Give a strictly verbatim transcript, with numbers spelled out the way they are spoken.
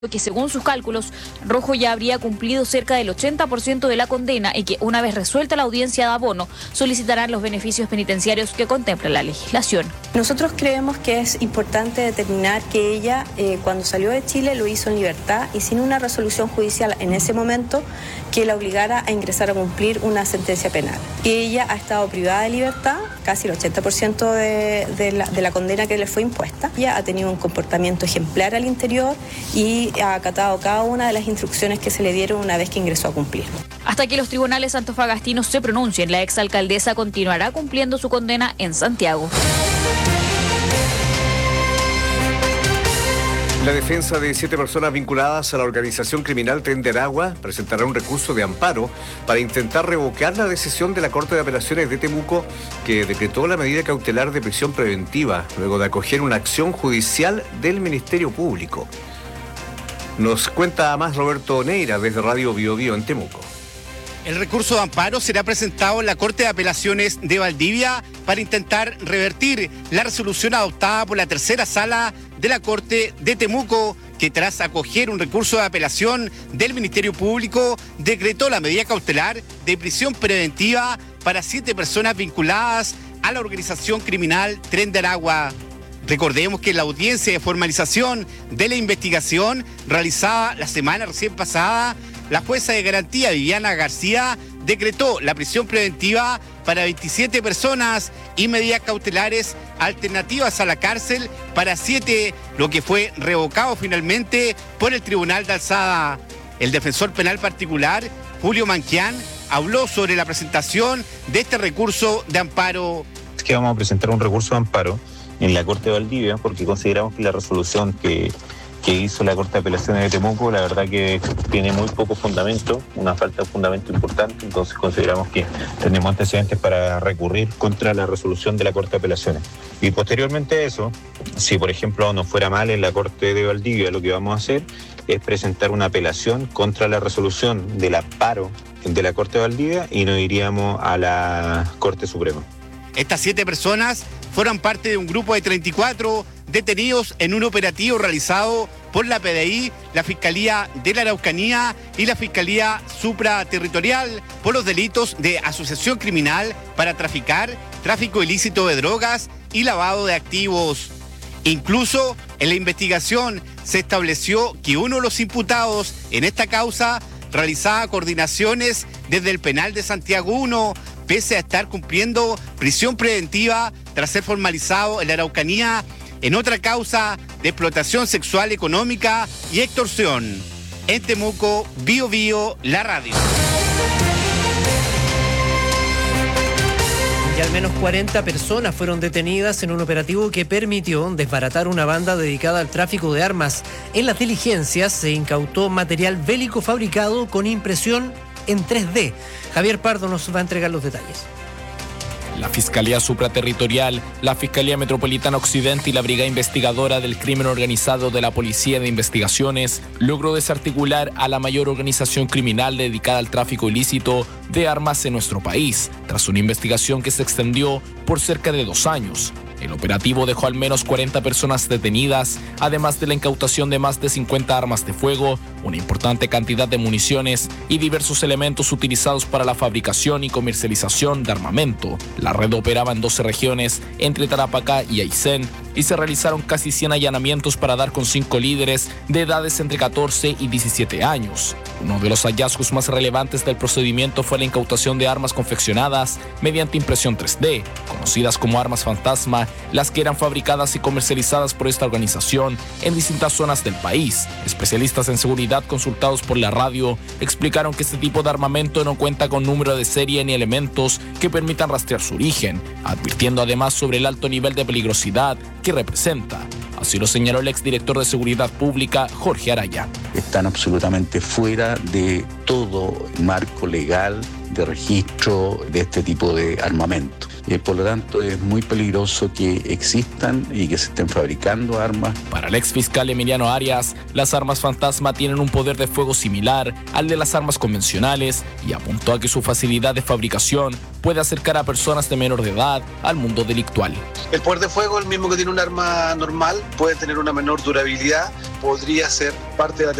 que según sus cálculos, Rojo ya habría cumplido cerca del ochenta por ciento de la condena y que una vez resuelta la audiencia de abono, solicitarán los beneficios penitenciarios que contempla la legislación. Nosotros creemos que es importante determinar que ella, eh, cuando salió de Chile, lo hizo en libertad y sin una resolución judicial en ese momento que la obligara a ingresar a cumplir una sentencia penal. Y ella ha estado privada de libertad, casi el ochenta por ciento de, de, la, de la condena que le fue impuesta. Ella ha tenido un comportamiento ejemplar al interior y ha acatado cada una de las instrucciones que se le dieron una vez que ingresó a cumplir. Hasta que los tribunales antofagastinos se pronuncien, la exalcaldesa continuará cumpliendo su condena en Santiago. La defensa de siete personas vinculadas a la organización criminal Tren de Aragua presentará un recurso de amparo para intentar revocar la decisión de la Corte de Apelaciones de Temuco que decretó la medida cautelar de prisión preventiva luego de acoger una acción judicial del Ministerio Público. Nos cuenta más Roberto Neira desde Radio Bio Bio en Temuco. El recurso de amparo será presentado en la Corte de Apelaciones de Valdivia para intentar revertir la resolución adoptada por la tercera sala de la Corte de Temuco, que tras acoger un recurso de apelación del Ministerio Público, decretó la medida cautelar de prisión preventiva para siete personas vinculadas a la organización criminal Tren de Aragua. Recordemos que en la audiencia de formalización de la investigación realizada la semana recién pasada, la jueza de garantía Viviana García decretó la prisión preventiva para veintisiete personas y medidas cautelares alternativas a la cárcel para siete, lo que fue revocado finalmente por el Tribunal de Alzada. El defensor penal particular, Julio Manquián, habló sobre la presentación de este recurso de amparo. Es que vamos a presentar un recurso de amparo en la Corte de Valdivia porque consideramos que la resolución que, que hizo la Corte de Apelaciones de Temuco, la verdad que tiene muy poco fundamento, una falta de fundamento importante, entonces consideramos que tenemos antecedentes para recurrir contra la resolución de la Corte de Apelaciones. Y posteriormente a eso, si por ejemplo nos fuera mal en la Corte de Valdivia, lo que vamos a hacer es presentar una apelación contra la resolución del amparo de la Corte de Valdivia y nos iríamos a la Corte Suprema. Estas siete personas fueron parte de un grupo de treinta y cuatro detenidos en un operativo realizado por la P D I, la Fiscalía de la Araucanía y la Fiscalía Supraterritorial por los delitos de asociación criminal para traficar, tráfico ilícito de drogas y lavado de activos. Incluso en la investigación se estableció que uno de los imputados en esta causa realizaba coordinaciones desde el penal de Santiago uno, pese a estar cumpliendo prisión preventiva tras ser formalizado en la Araucanía en otra causa de explotación sexual económica y extorsión. En Temuco, Bio Bio, la radio. Y al menos cuarenta personas fueron detenidas en un operativo que permitió desbaratar una banda dedicada al tráfico de armas. En las diligencias se incautó material bélico fabricado con impresión en tres D. Javier Pardo nos va a entregar los detalles. La Fiscalía Supraterritorial, la Fiscalía Metropolitana Occidente y la Brigada Investigadora del Crimen Organizado de la Policía de Investigaciones logró desarticular a la mayor organización criminal dedicada al tráfico ilícito de armas en nuestro país, tras una investigación que se extendió por cerca de dos años. El operativo dejó al menos cuarenta personas detenidas, además de la incautación de más de cincuenta armas de fuego, una importante cantidad de municiones y diversos elementos utilizados para la fabricación y comercialización de armamento. La red operaba en doce regiones, entre Tarapacá y Aysén, y se realizaron casi cien allanamientos para dar con cinco líderes de edades entre catorce y diecisiete años. Uno de los hallazgos más relevantes del procedimiento fue la incautación de armas confeccionadas mediante impresión tres D, conocidas como armas fantasma, las que eran fabricadas y comercializadas por esta organización en distintas zonas del país. Especialistas en seguridad consultados por la radio explicaron que este tipo de armamento no cuenta con número de serie ni elementos que permitan rastrear su origen, advirtiendo además sobre el alto nivel de peligrosidad que representa. Así lo señaló el exdirector de Seguridad Pública, Jorge Araya. están absolutamente fuera de todo marco legal de registro de este tipo de armamento. Eh, por lo tanto, es muy peligroso que existan y que se estén fabricando armas. Para el ex fiscal Emiliano Arias, las armas fantasma tienen un poder de fuego similar al de las armas convencionales y apuntó a que su facilidad de fabricación puede acercar a personas de menor de edad al mundo delictual. El poder de fuego, el mismo que tiene un arma normal, puede tener una menor durabilidad, podría ser parte de la